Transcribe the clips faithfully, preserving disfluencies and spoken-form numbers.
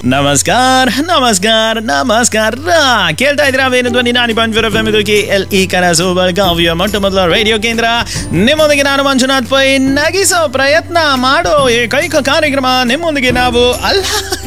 ನಮಸ್ಕಾರ ನಮಸ್ಕಾರ ನಮಸ್ಕಾರ ಕೇಳ್ತಾ ಇದ್ರ ವೇಣು ಧ್ವನಿ ನಾನಿ ಪಾಯಿಂಟ್ ಎಫ್ ಎಂ ಇದು ಕೆ ಎಲ್ ಇ ಕನಸು ಬೆಳಗಾವಿಯ ಮೊಟ್ಟ ಮೊದಲ ರೇಡಿಯೋ ಕೇಂದ್ರ. ನಿಮ್ಮೊಂದಿಗೆ ನಾನು ಮಂಜುನಾಥ್ ಪೈ. ನಗಿಸೋ ಪ್ರಯತ್ನ ಮಾಡೋ ಏಕೈಕ ಕಾರ್ಯಕ್ರಮ ನಿಮ್ಮೊಂದಿಗೆ ನಾವು ಅಲ್ಲ.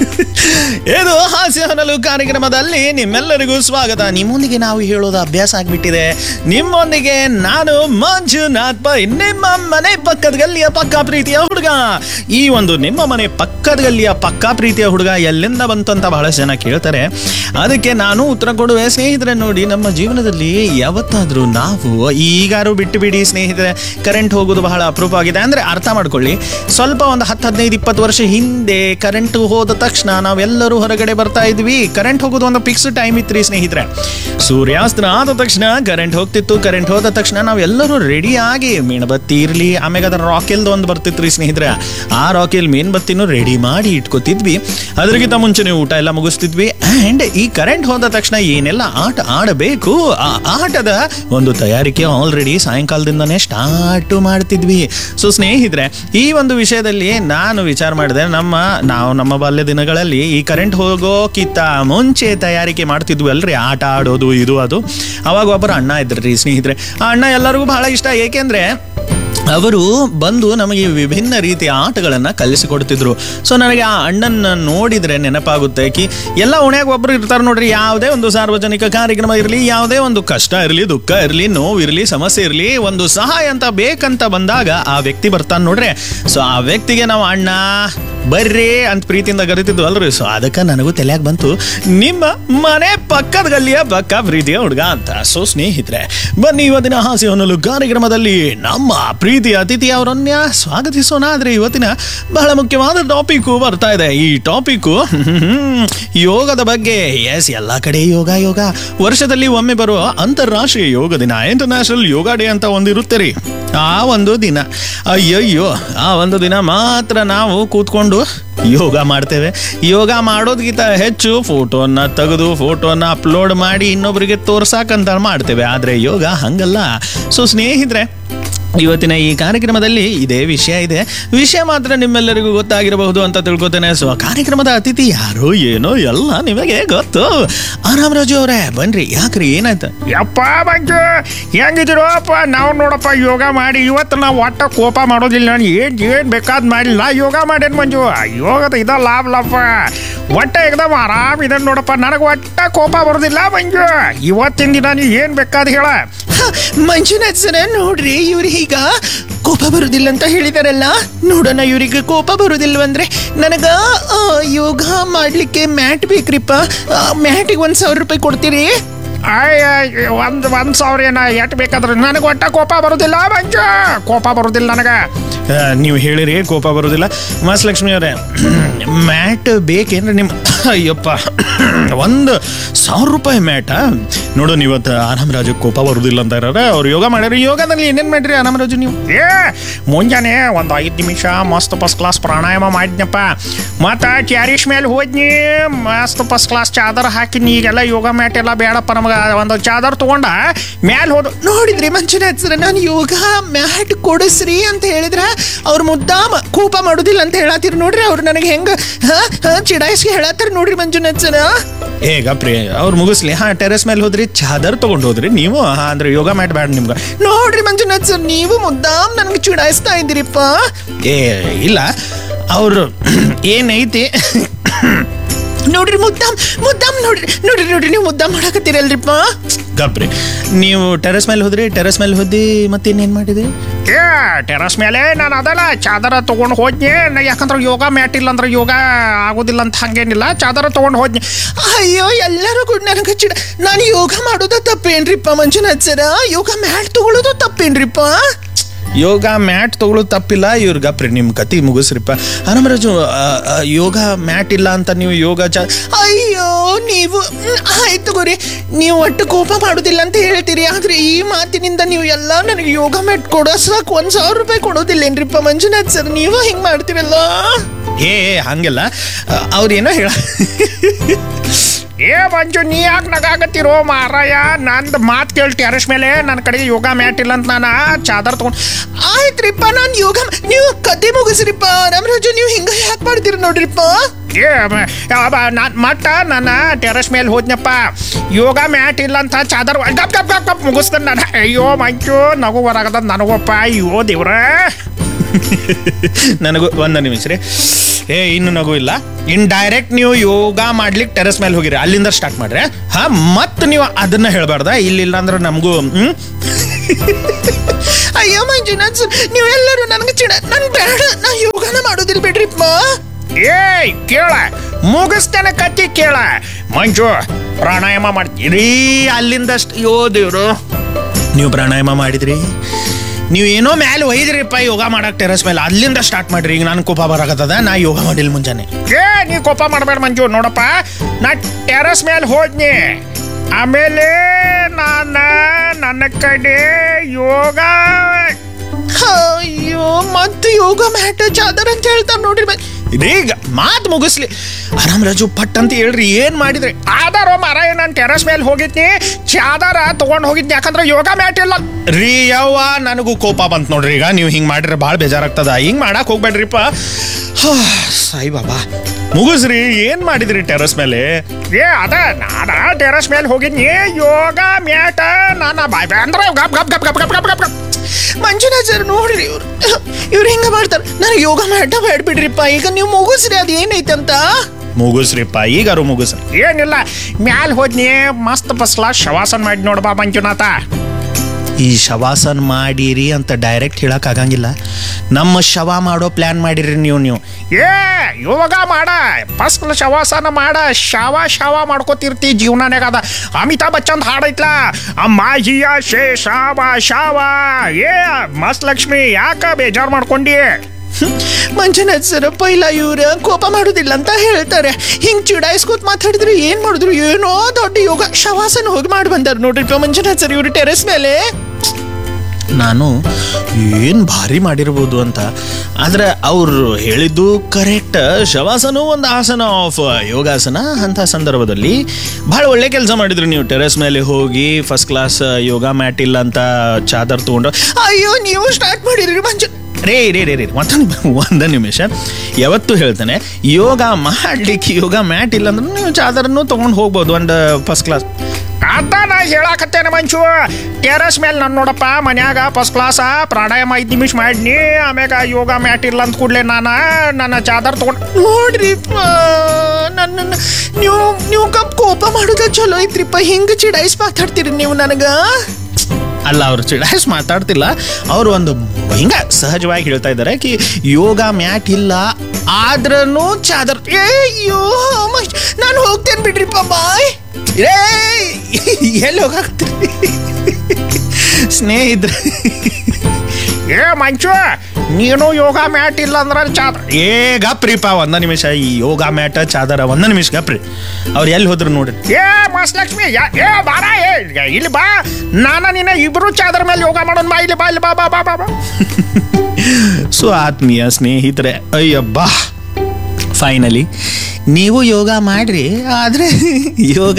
ಇದು ಹಾಸ್ಯ ಹೊನಲು ಕಾರ್ಯಕ್ರಮದಲ್ಲಿ ನಿಮ್ಮೆಲ್ಲರಿಗೂ ಸ್ವಾಗತ. ನಿಮ್ಮೊಂದಿಗೆ ನಾವು ಹೇಳೋದು ಅಭ್ಯಾಸ ಆಗ್ಬಿಟ್ಟಿದೆ. ನಿಮ್ಮೊಂದಿಗೆ ನಾನು ಮಂಜುನಾಥ್ ಪೈ, ನಿಮ್ಮ ಮನೆ ಪಕ್ಕದ ಗಲ್ಲಿಯ ಪಕ್ಕ ಪ್ರೀತಿಯ ಹುಡುಗ. ಈ ಒಂದು ನಿಮ್ಮ ಮನೆ ಪಕ್ಕದ ಗಲ್ಲಿಯ ಪಕ್ಕ ಪ್ರೀತಿಯ ಹುಡುಗ ಎಲ್ಲಿಂದ ಬಂತು ಅಂತ ಬಹಳಷ್ಟು ಜನ ಕೇಳ್ತಾರೆ. ಅದಕ್ಕೆ ನಾನು ಉತ್ತರ ಕೊಡುವೆ. ಸ್ನೇಹಿತರೆ ನೋಡಿ, ನಮ್ಮ ಜೀವನದಲ್ಲಿ ಯಾವತ್ತಾದ್ರೂ ನಾವು ಈಗಾರು ಬಿಟ್ಟು ಬಿಡಿ ಸ್ನೇಹಿತರೆ, ಕರೆಂಟ್ ಹೋಗೋದು ಬಹಳ ಅಪರೂಪ ಆಗಿದೆ. ಅಂದ್ರೆ ಅರ್ಥ ಮಾಡ್ಕೊಳ್ಳಿ, ಸ್ವಲ್ಪ ಒಂದು ಹತ್ತು ಹದಿನೈದು ಇಪ್ಪತ್ತು ವರ್ಷ ಹಿಂದೆ ಕರೆಂಟ್ ಹೋದ ತಕ್ಷಣ ನಾವೆಲ್ಲರೂ ಹೊರಗಡೆ ಬರ್ತಾ ಇದ್ವಿ. ಕರೆಂಟ್ ಹೋಗೋದು ಒಂದು ಫಿಕ್ಸ್ ಟೈಮ್ ಇತ್ತು ಸ್ನೇಹಿತರೆ. ಸೂರ್ಯಾಸ್ತ ಆದ ತಕ್ಷಣ ಕರೆಂಟ್ ಹೋಗ್ತಿತ್ತು. ಕರೆಂಟ್ ಹೋದ ತಕ್ಷಣ ನಾವೆಲ್ಲರೂ ರೆಡಿ ಆಗಿ ಮೀಣಬತ್ತಿ ಇರಲಿ, ಆಮೇಲೆ ಅದರ ರಾಕೆಲ್ದು ಒಂದು ಬರ್ತಿತ್ತು ರೀ ಸ್ನೇಹಿತರೆ. ಆ ರಾಕೆಲ್ ಮೇನ್ ಬತ್ತಿನೂ ರೆಡಿ ಮಾಡಿ ಇಟ್ಕೋತಿದ್ವಿ. ಅದ್ರಿಗಿಂತ ಮುಂಚೆನೆ ಊಟ ಎಲ್ಲ ಮುಗಿಸ್ತಿದ್ವಿ. ಅಂಡ್ ಈ ಕರೆಂಟ್ ಹೋದ ತಕ್ಷಣ ಏನೆಲ್ಲ ಆಟ ಆಡಬೇಕು, ಆ ಆಟದ ಒಂದು ತಯಾರಿಕೆ ಆಲ್ರೆಡಿ ಸಾಯಂಕಾಲದಿಂದನೇ ಸ್ಟಾರ್ಟ್ ಮಾಡ್ತಿದ್ವಿ. ಸೊ ಸ್ನೇಹಿತರೆ, ಈ ಒಂದು ವಿಷಯದಲ್ಲಿ ನಾನು ವಿಚಾರ ಮಾಡಿದೆ. ನಮ್ಮ ನಾವು ನಮ್ಮ ಬಾಲ್ಯ ದಿನಗಳಲ್ಲಿ ಈ ಕರೆಂಟ್ ಹೋಗೋಕ್ಕಿಂತ ಮುಂಚೆ ತಯಾರಿಕೆ ಮಾಡ್ತಿದ್ವಿ ಅಲ್ರಿ, ಆಟ ಆಡೋದು ಇದು ಅದು. ಅವಾಗ ಒಬ್ಬರು ಅಣ್ಣ ಇದ್ರಿ ಸ್ನೇಹಿತರೆ. ಆ ಅಣ್ಣ ಎಲ್ಲರಿಗೂ ಬಹಳ ಇಷ್ಟ. ಏಕೆಂದ್ರೆ ಅವರು ಬಂದು ನಮಗೆ ವಿಭಿನ್ನ ರೀತಿಯ ಆಟಗಳನ್ನು ಕಲಿಸಿಕೊಡ್ತಿದ್ರು. ಸೊ ನನಗೆ ಆ ಅಣ್ಣನ ನೋಡಿದರೆ ನೆನಪಾಗುತ್ತೆ ಕಿ ಎಲ್ಲ ಓಣ್ಯಾಗ ಒಬ್ಬರು ಇರ್ತಾರೆ ನೋಡ್ರಿ. ಯಾವುದೇ ಒಂದು ಸಾರ್ವಜನಿಕ ಕಾರ್ಯಕ್ರಮ ಇರಲಿ, ಯಾವುದೇ ಒಂದು ಕಷ್ಟ ಇರಲಿ, ದುಃಖ ಇರಲಿ, ನೋವು ಇರಲಿ, ಸಮಸ್ಯೆ ಇರಲಿ, ಒಂದು ಸಹಾಯ ಅಂತ ಬೇಕಂತ ಬಂದಾಗ ಆ ವ್ಯಕ್ತಿ ಬರ್ತಾನೆ ನೋಡ್ರಿ. ಸೊ ಆ ವ್ಯಕ್ತಿಗೆ ನಾವು ಅಣ್ಣ ಬರ್ರಿ ಅಂತ ಪ್ರೀತಿಯಿಂದ ಕರಿತಿದ್ವು ಅಲ್ರಿ. ಸೊ ಅದಕ್ಕೆ ನನಗೂ ತಲೆಯಾಗ ಬಂತು ನಿಮ್ಮ ಮನೆ ಪಕ್ಕದ ಗಲ್ಲಿಯ ಪಕ್ಕ ಪ್ರೀತಿಯ ಹುಡುಗ ಅಂತ. ಸೊ ಸ್ನೇಹಿತರೆ, ಬನ್ನಿ ಇವತ್ತಿನ ಹಾಸ್ಯ ಹೊನಲು ಕಾರ್ಯಕ್ರಮದಲ್ಲಿ ನಮ್ಮ ಪ್ರೀತಿಯ ಅತಿಥಿ ಅವರನ್ನ ಸ್ವಾಗತಿಸೋಣ. ಆದ್ರೆ ಇವತ್ತಿನ ಬಹಳ ಮುಖ್ಯವಾದ ಟಾಪಿಕ್ ಬರ್ತಾ ಇದೆ. ಈ ಟಾಪಿಕ್ ಯೋಗದ ಬಗ್ಗೆ. ಎಸ್, ಎಲ್ಲ ಕಡೆ ಯೋಗ ಯೋಗ. ವರ್ಷದಲ್ಲಿ ಒಮ್ಮೆ ಬರುವ ಅಂತಾರಾಷ್ಟ್ರೀಯ ಯೋಗ ದಿನ, ಇಂಟರ್ನ್ಯಾಷನಲ್ ಯೋಗ ಡೇ ಅಂತ ಒಂದಿರುತ್ತೆ ರೀ. ಆ ಒಂದು ದಿನ, ಅಯ್ಯಯ್ಯೋ, ಆ ಒಂದು ದಿನ ಮಾತ್ರ ನಾವು ಕೂತ್ಕೊಂಡು ಯೋಗ ಮಾಡ್ತೇವೆ. ಯೋಗ ಮಾಡೋದ್ಗಿಂತ ಹೆಚ್ಚು ಫೋಟೋನ ತೆಗೆದು ಫೋಟೋನ ಅಪ್ಲೋಡ್ ಮಾಡಿ ಇನ್ನೊಬ್ಬರಿಗೆ ತೋರ್ಸಾಕಂತ ಮಾಡ್ತೇವೆ. ಆದರೆ ಯೋಗ ಹಂಗಲ್ಲ. ಸೊ ಸ್ನೇಹಿತರೆ, ಇವತ್ತಿನ ಈ ಕಾರ್ಯಕ್ರಮದಲ್ಲಿ ಇದೇ ವಿಷಯ ಇದೆ. ವಿಷಯ ಮಾತ್ರ ನಿಮ್ಮೆಲ್ಲರಿಗೂ ಗೊತ್ತಾಗಿರಬಹುದು ಅಂತ ತಿಳ್ಕೊತೇನೆ. ಸೊ ಕಾರ್ಯಕ್ರಮದ ಅತಿಥಿ ಯಾರು ಏನೋ ಎಲ್ಲ ನಿಮಗೆ ಗೊತ್ತು. ರಾಮರಾಜು ಅವರೇ ಬನ್ರಿ. ಯಾಕ್ರಿ, ಏನಾಯ್ತು? ಯಪ್ಪ ಮಂಜು, ಹೆಂಗಿದ್ರು ಅಪ್ಪ? ನಾವು ನೋಡಪ್ಪ ಯೋಗ ಮಾಡಿ ಇವತ್ತು ನಾವು ಒಟ್ಟ ಕೋಪ ಮಾಡೋದಿಲ್ಲ. ನಾನು ಏನು ಏನು ಬೇಕಾದ್ ಮಾಡಿಲ್ಲ, ಯೋಗ ಮಾಡೇನು ಮಂಜು. ಯೋಗದ ಇದ ಲಾಭ ಲಾಭ ಒಟ್ಟ ಎಕ್ದಮ್ ಆರಾಮ್ ಇದೆ ನೋಡಪ್ಪ. ನನಗೆ ಒಟ್ಟ ಕೋಪ ಬರೋದಿಲ್ಲ ಮಂಜು. ಇವತ್ತಿನ ದಿನ ನೀ ಏನು ಬೇಕಾದ್ ಹೇಳ. ಮಂಜುನಾಥ್ ಸರ ನೋಡ್ರಿ, ಇವ್ರು ಈಗ ಕೋಪ ಬರುದಿಲ್ಲ ಅಂತ ಹೇಳಿದಾರಲ್ಲ. ನೋಡೋಣ, ಇವ್ರಿಗೆ ಕೋಪ ಬರುದಿಲ್ವಂದ್ರೆ ನನಗ ಯೋಗ ಮಾಡ್ಲಿಕ್ಕೆ ಮ್ಯಾಟ್ ಬೇಕ್ರಿಪ್ಪ. ಮ್ಯಾಟಿಗೆ ಒಂದ್ ಸಾವಿರ ರೂಪಾಯಿ ಕೊಡ್ತೀರಿ? ಅಯ್ಯ, ಒಂದು ಒಂದು ಸಾವಿರ ಏನ ಎಟ್ ಬೇಕಾದ್ರೆ ನನಗೆ ಒಟ್ಟ ಕೋಪ ಬರೋದಿಲ್ಲ ಮಂಜು. ಕೋಪ ಬರೋದಿಲ್ಲ ನನಗೆ. ನೀವು ಹೇಳಿರಿ ಕೋಪ ಬರೋದಿಲ್ಲ. ಮಾಸಲಕ್ಷ್ಮಿ ಅವರೇ, ಮ್ಯಾಟ್ ಬೇಕೇನ್ರಿ ನಿಮ್ಮ? ಅಯ್ಯಪ್ಪ, ಒಂದು ಸಾವಿರ ರೂಪಾಯಿ ಮ್ಯಾಟ ನೋಡೋಣ. ಇವತ್ತು ಆರಾಮರಾಜು ಕೋಪ ಬರುದಿಲ್ಲ ಅಂತ ಇರೋರ. ಅವ್ರು ಯೋಗ ಮಾಡ್ಯಾರ. ಯೋಗದಲ್ಲಿ ಏನೇನು ಮಾಡ್ರಿ ಆರಾಮರಾಜು ನೀವು? ಏ ಮುಂಜಾನೆ ಒಂದು ಐದು ನಿಮಿಷ ಮಸ್ತ್ ಫಸ್ಟ್ ಕ್ಲಾಸ್ ಪ್ರಾಣಾಯಾಮ ಮಾಡಿದ್ನಪ್ಪ. ಮತ್ತು ಟ್ಯಾರಿಶ್ ಮೇಲೆ ಹೋದ್ನಿ, ಮಸ್ತ್ ಫಸ್ಟ್ ಕ್ಲಾಸ್ ಚಾದರ್ ಹಾಕಿನಿ. ಈಗೆಲ್ಲ ಯೋಗ ಮ್ಯಾಟ್ ಎಲ್ಲ ಬೇಡಪ್ಪ ನಮಗೆ. ಒಂದು ಚಾದರ್ ತೊಗೊಂಡ ಮ್ಯಾಲೆ ಹೋದ. ನೋಡಿದ್ರಿ ಮಂಜುನಾಥ್ ಸರ, ನಾನು ಯೋಗ ಮ್ಯಾಟ್ ಕೊಡಿಸ್ರಿ ಅಂತ ಹೇಳಿದ್ರೆ ಅವ್ರು ಮುದ್ದಾಮ ಕೋಪ ಮಾಡೋದಿಲ್ಲ ಅಂತ ಹೇಳತ್ತೀರಿ ನೋಡ್ರಿ. ಅವ್ರು ನನಗೆ ಹೆಂಗ ಚಿಡಾಯಿಸಿ ಹೇಳತ್ತಾರ ನೋಡ್ರಿ ಮಂಜುನಾಥ್ ಸರ. ಹೇಗ ಪ್ರಿಯ ಅವ್ರು ಮುಗಿಸ್ಲಿ. ಹಾ, ಟೆರೆಸ್ ಮೇಲೆ ಹೋದ್ರಿ, ಚಾದರ್ ತಗೊಂಡು ಹೋದ್ರಿ ನೀವು. ಹಾ, ಅಂದ್ರೆ ಯೋಗ ಮ್ಯಾಟ್ ಬೇಡ ನಿಮ್ಗೆ. ನೋಡ್ರಿ ಮಂಜುನಾಥ್ ಸರ್, ನೀವು ಮುದ್ದಾಮ್ ನನಗೆ ಚಿಡಾಯಿಸ್ತಾ ಇದ್ದೀರಿಪ್ಪ. ಏ ಇಲ್ಲ, ಅವರು ಏನೈತಿ ನೋಡ್ರಿ, ಮುದ್ದಾಮ್ ಮುದ್ದಾಮ್ ನೋಡ್ರಿ ನೋಡ್ರಿ ನೋಡ್ರಿ ನೀವು ಮುದ್ದಾಮ್ ಮಾಡಕತ್ತೀರಲ್ರಿಪ್ಪ. ಗಪ್ರಿ, ನೀವು ಟೆರೆಸ್ ಮೇಲೆ ಹೋದ್ರಿ. ಟೆರೆಸ್ ಮೇಲೆ ಹೋದಿ ಮತ್ತೆ ಇನ್ನೇನು ಮಾಡಿದ್ರಿ? ಏ ಟೆರಸ್ ಮೇಲೆ ನಾನು ಅದಲ್ಲ ಚಾದರ ತೊಗೊಂಡು ಹೋದ್ನಿ. ಯಾಕಂದ್ರೆ ಯೋಗ ಮ್ಯಾಟ್ ಇಲ್ಲ ಅಂದ್ರೆ ಯೋಗ ಆಗೋದಿಲ್ಲ ಅಂತ ಹಂಗೇನಿಲ್ಲ. ಚಾದರ ತೊಗೊಂಡು ಹೋದ್ನಿ. ಅಯ್ಯೋ, ಎಲ್ಲರೂ ಕೂಡ ನನಗೆ ಚಿಡ. ನಾನು ಯೋಗ ಮಾಡೋದು ತಪ್ಪೇನ್ರಿಪ್ಪ ಮಂಜುನಾಥ್ ಸರ? ಯೋಗ ಮ್ಯಾಟ್ ತಗೊಳ್ಳೋದು ತಪ್ಪೇನ್ರಿಪ್ಪ? ಯೋಗ ಮ್ಯಾಟ್ ತಗೊಳ್ಳೋದು ತಪ್ಪಿಲ್ಲ. ಇವ್ರ ಗಪ್ರಿ, ನಿಮ್ಮ ಕತಿ ಮುಗಿಸ್ರಿಪ್ಪ. ಆರಾಮರಾಜು, ಯೋಗ ಮ್ಯಾಟ್ ಇಲ್ಲ ಅಂತ ನೀವು ಯೋಗ ಚ ಅಯ್ಯೋ, ನೀವು ಆಯ್ತು ಗೊರಿ, ನೀವು ಒಟ್ಟು ಕೋಪ ಮಾಡೋದಿಲ್ಲ ಅಂತ ಹೇಳ್ತೀರಿ. ಆದ್ರೆ ಈ ಮಾತಿನಿಂದ ನೀವು ಎಲ್ಲ ನನಗೆ ಯೋಗ ಮ್ಯಾಟ್ ಕೊಡೋ ಸಾಕು ಒಂದ್ ಸಾವಿರ ರೂಪಾಯಿ ಕೊಡೋದಿಲ್ಲೇನ್ರಿಪ್ಪ ಮಂಜುನಾಥ್ ಸರ್? ನೀವು ಹಿಂಗ್ ಮಾಡ್ತೀರಲ್ಲ. ಏ ಹಂಗೆಲ್ಲ. ಅವ್ರೇನೋ ಹೇಳ ಏ ಮಂಜು ನೀ ಯಾಕೆ ನಗಾಗತ್ತಿರೋ ಮಾರಾಯ ನಂದು ಮಾತು ಕೇಳಿ ಟೆರೆಸ್ ಮೇಲೆ ನನ್ನ ಕಡೆ ಯೋಗ ಮ್ಯಾಟ್ ಇಲ್ಲ ಅಂತ ನಾನು ಚಾದರ್ ತಗೊಂಡು ಆಯ್ತ್ರಿಪ್ಪ ನಾನು ಯೋಗ ನೀವು ಕತೆ ಮುಗಿಸ್ರಿಪ್ಪ ರಾಮರಾಜು ನೀವು ಹಿಂಗ ಯಾಕೆ ಮಾಡ್ತೀರಿ ನೋಡ್ರಿಪ್ಪ ಏ ನಾನು ಮಟ್ಟ ನನ್ನ ಟೆರೆಸ್ ಮೇಲೆ ಹೋದ್ನಪ್ಪ ಯೋಗ ಮ್ಯಾಟ್ ಇಲ್ಲ ಅಂತ ಚಾದರ್ ಗಪ್ ಗಪ್ ಗಪ್ ಗಪ್ ಮುಗಿಸ್ತೇನೆ ನಾನು ಅಯ್ಯೋ ಮಂಜು ನಗು ಬರಾಗದ ನನಗಪ್ಪ ಅಯ್ಯೋ ದೇವ್ರ ನನಗೂ ಒಂದು ನಿಮಿಷ ರೀ ಏ ಇನ್ನು ನಗು ಇಲ್ಲ ಇನ್ ಡೈರೆಕ್ಟ್ ನೀವು ಯೋಗ ಮಾಡ್ಲಿಕ್ಕೆ ಟೆರೆಸ್ ಮೇಲೆ ಹೋಗಿರಿ ಅಲ್ಲಿಂದ ಸ್ಟಾರ್ಟ್ ಮಾಡ್ರಿ ಹಾ ಮತ್ತೆ ನೀವು ಅದನ್ನ ಹೇಳ್ಬಾರ್ದ ಇಲ್ಲಿಲ್ಲ ಅಂದ್ರೆ ನಮಗೂ ಹ್ಮ್ ಅಯ್ಯೋ ಮಂಜುನಾಥ್ ಸರ್ ನೀವೆಲ್ಲರೂ ನನಗೆ ಚಿಡ ನನ್ ಬೇಡ ನಾ ಯೋಗನ ಮಾಡೋದಿಲ್ಲ ಬಿಡ್ರಿಪ್ಪ ಏಯ್ ಕೇಳ ಮುಗಿಸ್ತೇನೆ ಕತ್ತಿ ಕೇಳ ಮಂಜು ಪ್ರಾಣಾಯಾಮ ಮಾಡ್ತೀರಿ ಅಲ್ಲಿಂದ ಯೋ ದೇವ್ರು ನೀವು ಪ್ರಾಣಾಯಾಮ ಮಾಡಿದ್ರಿ ನೀವು ಏನೋ ಮ್ಯಾಲೆ ಒಯ್ದ್ರಿಪ್ಪ ಯೋಗ ಮಾಡಕ್ ಟೆರೆಸ್ ಮೇಲೆ ಅಲ್ಲಿಂದ ಸ್ಟಾರ್ಟ್ ಮಾಡ್ರಿ ಈಗ ನಾನು ಕೋಪ ಬರಾಕತ್ತದ ನಾ ಯೋಗ ಮಾಡಿಲ್ಲ ಮುಂಜಾನೆ ಏ ನೀ ಕೋಪ ಮಾಡಬೇಡ ಮಂಜು ನೋಡಪ್ಪ ನಾ ಟೆರೆಸ್ ಮೇಲೆ ಹೋದ್ನಿ ಆಮೇಲೆ ನಾನು ನನ್ನ ಕಡೆ ಯೋಗ ಅಯ್ಯೋ ಮತ್ತೆ ಯೋಗ ಮ್ಯಾಟ್ ಚಾದರ್ ಅಂತ ಹೇಳ್ತಾರೆ ನೋಡ್ರಿ ಈಗ ಮಾತು ಮುಗಿಸ್ಲಿ ಆರಾಮ್ ರಾಜು ಪಟ್ ಅಂತ ಹೇಳ್ರಿ ಏನ್ ಮಾಡಿದ್ರಿ ಆಧಾರ ಮರ ನಾನು ಟೆರೆಸ್ ಮೇಲೆ ಹೋಗಿದ್ನಿ ಚಾದರ ತಗೊಂಡ್ ಹೋಗಿದ್ನಿ ಯಾಕಂದ್ರೆ ಯೋಗ ಮ್ಯಾಟ್ ಇಲ್ಲ ರೀ ಯವ್ವ ನನಗೂ ಕೋಪ ಬಂತ್ ನೋಡ್ರಿ ಈಗ ನೀವು ಹಿಂಗ್ ಮಾಡಿದ್ರೆ ಭಾಳ ಬೇಜಾರಾಗ್ತದ ಹಿಂಗ್ ಮಾಡಕ್ ಹೋಗ್ಬೇಡ್ರಿಪ್ಪ ಸಾಯಿ ಬಾಬಾ ಮುಗಿಸ್ರಿ ಏನ್ ಮಾಡಿದ್ರಿ ಟೆರೆಸ್ ಮೇಲೆ ಏ ಅದ ನಾನ ಟೆರೆಸ್ ಮೇಲೆ ಹೋಗಿದ್ನಿ ಯೋಗ ಮ್ಯಾಟ ನಾನು ಬಾಯ್ ಅಂದ್ರೆ ಗಪ್ ಗಪ್ ಗಪ್ ಗಪ್ ಗಪ್ ಗಪ್ ಗಪ್ ಗಪ್ ಮಂಜುನಾಥ್ ಸರ್ ನೋಡ್ರಿ ಇವ್ರು ಇವ್ರು ಹಿಂಗ ಮಾಡ್ತಾರೆ ನನಗೆ ಯೋಗ ಮ್ಯಾಟ ಬೇಡ ಬಿಡ್ರಿಪ್ಪ ಈಗ ನೀವು ಮುಗಿಸ್ರಿ ಅದು ಏನೈತಂತ ಮುಗಿಸ್ರಿಪ್ಪ ಈಗಾರು ಮುಗಿಸ್ರಿ ಏನಿಲ್ಲ ಮ್ಯಾಲ್ ಹೋದ್ನಿ ಮಸ್ತ್ ಫಸ್ಲ ಶವಾಸನ್ ಮಾಡಿ ನೋಡ್ಬಾ ಮಂಜುನಾಥ ಈ ಶವಾಸನ್ ಮಾಡಿರಿ ಅಂತ ಡೈರೆಕ್ಟ್ ಹೇಳಕ್ ಆಗಂಗಿಲ್ಲ ನಮ್ಮ ಶವ ಮಾಡೋ ಪ್ಲಾನ್ ಮಾಡಿರಿ ನೀವು ನೀವು ಏ ಯೋಗ ಮಾಡ ಫಸ್ಟ್ ಶವಾಸನ ಮಾಡ ಶವ ಶವ ಮಾಡ್ಕೋತಿರ್ತಿ ಜೀವನನಾಗ ಅದ ಅಮಿತಾಬ್ ಬಚ್ಚನ್ ಹಾಡೈತ್ಲಾ ಅಮ್ಮಾಜಿಯ ಶೇ ಶಾವ ಶಾವ ಏ ಮಸ್ತ್ ಲಕ್ಷ್ಮಿ ಯಾಕ ಬೇಜಾರ್ ಮಾಡ್ಕೊಂಡಿ ಮಂಜುನಾಥ್ ಸರ್ ಪೈಲ ಇವ್ರ ಕೋಪ ಮಾಡೋದಿಲ್ಲ ಅಂತ ಹೇಳ್ತಾರೆ ಹಿಂಗ್ ಚುಡಾಯಿಸ್ಕೋತ್ ಮಾತಾಡಿದ್ರು ಏನ್ ಮಾಡಿದ್ರು ಏನೋ ದೊಡ್ಡ ಯೋಗ ಶವಾಸನ ಹೋಗಿ ಮಾಡಿ ಬಂದಾರ ನೋಡ್ರಿಪ್ಪ ಮಂಜುನಾಥ್ ಸರ್ ಇವ್ರು ಟೆರೆಸ್ ಮೇಲೆ ನಾನು ಏನು ಭಾರಿ ಮಾಡಿರ್ಬೋದು ಅಂತ ಆದರೆ ಅವರು ಹೇಳಿದ್ದು ಕರೆಕ್ಟ್ ಶವಾಸನ ಒಂದು ಆಸನ ಆಫ್ ಯೋಗಾಸನ ಅಂಥ ಸಂದರ್ಭದಲ್ಲಿ ಭಾಳ ಒಳ್ಳೆ ಕೆಲಸ ಮಾಡಿದ್ರಿ ನೀವು ಟೆರೆಸ್ ಮೇಲೆ ಹೋಗಿ ಫಸ್ಟ್ ಕ್ಲಾಸ್ ಯೋಗ ಮ್ಯಾಟ್ ಇಲ್ಲ ಅಂತ ಚಾದರ್ ತೊಗೊಂಡು ಅಯ್ಯೋ ನೀವು ಸ್ಟಾರ್ಟ್ ಮಾಡಿದ್ರಿ ಮಂಜು ರೇ ರೇ ರೇ ರೇ ಒಂದು ಒಂದು ನಿಮಿಷ ಯಾವತ್ತೂ ಹೇಳ್ತಾನೆ ಯೋಗ ಮಾಡ್ಲಿಕ್ಕೆ ಯೋಗ ಮ್ಯಾಟ್ ಇಲ್ಲ ಅಂದ್ರೆ ನೀವು ಚಾದರನ್ನು ತೊಗೊಂಡು ಹೋಗ್ಬೋದು ಒಂದು ಫಸ್ಟ್ ಕ್ಲಾಸ್ ಅದ ನಾ ಹೇಳಾಕತ್ತೇನೆ ಮಂಚು ಟೆರೆಸ್ ಮೇಲೆ ನಾನು ನೋಡಪ್ಪ ಮನ್ಯಾಗ ಫಸ್ಟ್ ಕ್ಲಾಸ ಪ್ರಾಣಾಯಾಮ ಐದು ನಿಮಿಷ ಮಾಡಿನಿ ಆಮ್ಯಾಗ ಯೋಗ ಮ್ಯಾಟ್ ಇಲ್ಲ ಅಂತ ಕೂಡಲೇ ನಾನು ನನ್ನ ಚಾದರ್ ತೊಗೊಂಡು ನೋಡ್ರಿಪ್ಪ ನನ್ನ ನೀವು ನೀವು ಕಪ್ ಕೋಪ ಮಾಡೋದ ಚಲೋ ಐತ್ರಿಪ್ಪ ಹಿಂಗ ಚಿಡಾಯಿಸ್ ಮಾತಾಡ್ತೀರಿ ನೀವು ನನಗ ಅಲ್ಲ ಅವ್ರು ಚಿಡಾಯಿಸ್ ಮಾತಾಡ್ತಿಲ್ಲ ಅವರು ಒಂದು ಹಿಂಗ ಸಹಜವಾಗಿ ಹೇಳ್ತಾ ಇದ್ದಾರೆ ಕಿ ಯೋಗ ಮ್ಯಾಟ್ ಇಲ್ಲ ಆದ್ರೂ ಚಾದರ್ ಅಯ್ಯೋ ನಾನು ಹೋಗ್ತೇನೆ ಬಿಡ್ರಿಪ್ಪ ಬಾಯ್ ರೇ ಎಲ್ಲಿ ಹೋಗಾಕ್ತೀರಿ ಸ್ನೇಹಿತರೆ ಏ ಮಂಚು ನೀನು ಯೋಗ ಮ್ಯಾಟ್ ಇಲ್ಲ ಅಂದ್ರೆ ಚಾದರ್ ಏ ಗಪ್ರಿಪ್ಪ ಒಂದ ನಿಮಿಷ ಈ ಯೋಗ ಮ್ಯಾಟ ಚಾದರ ಒಂದ ನಿಮಿಷ ಗಪ್ರಿ ಅವ್ರು ಎಲ್ಲಿ ಹೋದ್ರು ನೋಡ್ರಿ ಏ ಮಸ್ತ್ ಲಕ್ಷ್ಮಿ ಏ ಬಾರ ಏ ಇಲ್ಲಿ ಬಾ ನಾನ ನಿನ್ನ ಇಬ್ರು ಚಾದರ್ ಮೇಲೆ ಯೋಗ ಮಾಡೋಣ ಬಾ ಇಲ್ಲಿ ಬಾ ಇಲ್ಲಿ ಬಾ ಬಾ ಬಾ ಬಾ ಬಾ ಸೊ ಆತ್ಮೀಯ ಸ್ನೇಹಿತರೆ ಅಯ್ಯಬ್ಬಾ ಫೈನಲಿ ನೀವು ಯೋಗ ಮಾಡ್ರಿ ಆದ್ರೆ ಯೋಗ